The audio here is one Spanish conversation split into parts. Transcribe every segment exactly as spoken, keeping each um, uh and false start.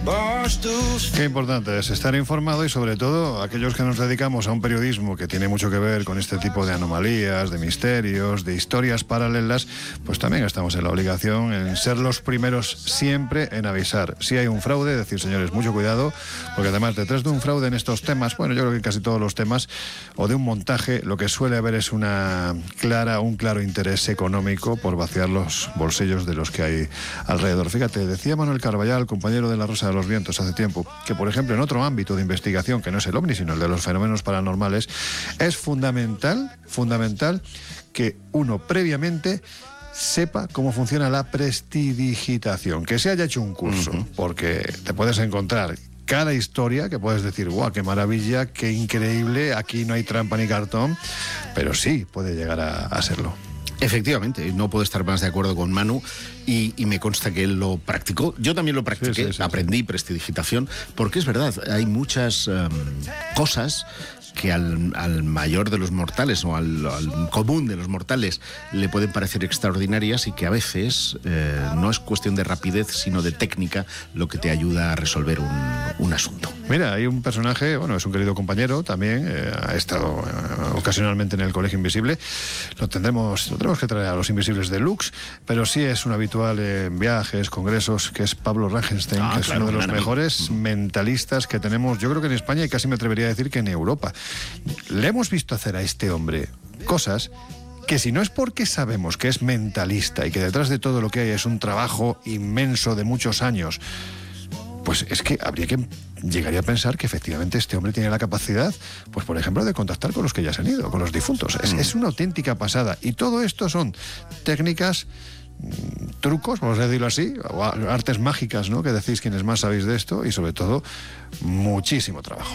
Qué importante es estar informado y sobre todo aquellos que nos dedicamos a un periodismo que tiene mucho que ver con este tipo de anomalías, de misterios, de historias paralelas, pues también estamos en la obligación en ser los primeros siempre en avisar. Si hay un fraude, decir, señores, mucho cuidado, porque además detrás de un fraude en estos temas, bueno, yo creo que en casi todos los temas, o de un montaje, lo que suele haber es una clara, un claro interés económico por vaciar los bolsillos de los que hay alrededor. Fíjate, decía Manuel Carballal, compañero de La Rosa de los Vientos hace tiempo, que por ejemplo en otro ámbito de investigación, que no es el OVNI, sino el de los fenómenos paranormales, es fundamental, fundamental que uno previamente sepa cómo funciona la prestidigitación, que se haya hecho un curso, uh-huh. porque te puedes encontrar cada historia que puedes decir, guau, qué maravilla, qué increíble, aquí no hay trampa ni cartón, pero sí puede llegar a, a serlo. Efectivamente, no puedo estar más de acuerdo con Manu y, y me consta que él lo practicó. Yo también lo practiqué, sí, sí, sí, aprendí sí. prestidigitación, porque es verdad, hay muchas um, cosas que al, al mayor de los mortales o al, al común de los mortales le pueden parecer extraordinarias y que a veces eh, no es cuestión de rapidez, sino de técnica lo que te ayuda a resolver un, un asunto. Mira, hay un personaje, bueno, es un querido compañero también, eh, ha estado eh, ocasionalmente en el Colegio Invisible, lo tendremos, lo tenemos que traer a los Invisibles de Lux, pero sí es un habitual en viajes, congresos, que es Pablo Rangenstein, ah, que claro, es uno de los claro. mejores mentalistas que tenemos, yo creo que en España y casi me atrevería a decir que en Europa. Le hemos visto hacer a este hombre cosas que si no es porque sabemos que es mentalista y que detrás de todo lo que hay es un trabajo inmenso de muchos años, pues es que habría que llegaría a pensar que efectivamente este hombre tiene la capacidad, pues por ejemplo, de contactar con los que ya se han ido, con los difuntos. Es, mm. es una auténtica pasada. Y todo esto son técnicas, trucos, vamos a decirlo así, o artes mágicas, ¿no?, que decís quienes más sabéis de esto, y sobre todo muchísimo trabajo.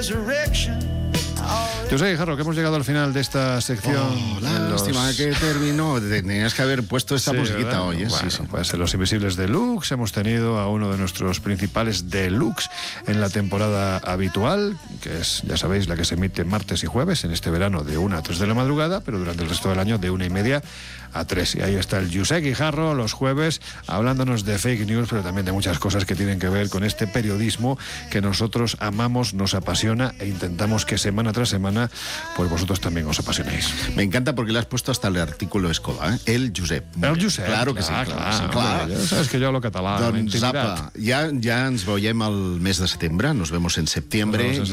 José Guijarro, que hemos llegado al final de esta sección. Oh, lástima los... que terminó. Tenías que haber puesto esta sí, musiquita ¿verdad? hoy. ¿eh? Bueno, sí, sí. Pues en Los Invisibles Deluxe hemos tenido a uno de nuestros principales deluxe en la temporada habitual, que es, ya sabéis, la que se emite martes y jueves, en este verano de una a tres de la madrugada, pero durante el resto del año de una y media a tres. Y ahí está el José Guijarro los jueves hablándonos de fake news, pero también de muchas cosas que tienen que ver con este periodismo que nosotros amamos, nos apasiona e intentamos que semana tras semana pues vosotros también os apasionéis. Me encanta porque le has puesto hasta el artículo Escoda, ¿eh? El Josep. El Josep. Claro que sí. Clar, clar, sí, clar. Ja sabes que yo hablo catalán. Doncs apa, ja, ja ens veiem el mes de setembre, nos vemos en septiembre.